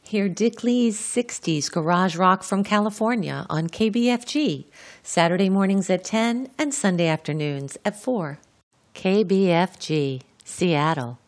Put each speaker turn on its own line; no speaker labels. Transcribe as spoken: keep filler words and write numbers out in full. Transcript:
Hear Dick Lee's sixties garage rock from California on K B F G, Saturday mornings at ten and Sunday afternoons at four. K B F G, Seattle.